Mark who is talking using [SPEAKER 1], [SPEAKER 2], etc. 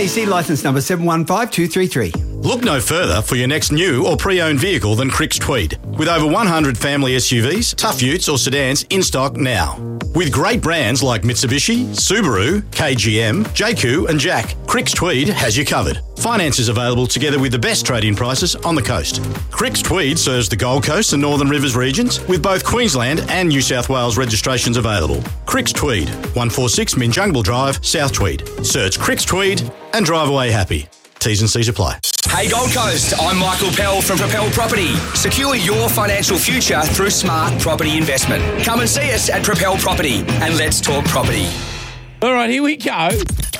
[SPEAKER 1] ACC licence number 715233.
[SPEAKER 2] Look no further for your next new or pre-owned vehicle than Cricks Tweed. With over 100 family SUVs, tough utes or sedans in stock now. With great brands like Mitsubishi, Subaru, KGM, JQ and Jack, Cricks Tweed has you covered. Finance is available together with the best trade-in prices on the coast. Cricks Tweed serves the Gold Coast and Northern Rivers regions with both Queensland and New South Wales registrations available. Cricks Tweed, 146 Minjungbal Drive, South Tweed. Search Cricks Tweed and drive away happy. T's and C's apply.
[SPEAKER 3] Hey Gold Coast, I'm Michael Pell from Propel Property. Secure your financial future through smart property investment. Come and see us at Propel Property and let's talk property.
[SPEAKER 4] All right, here we go.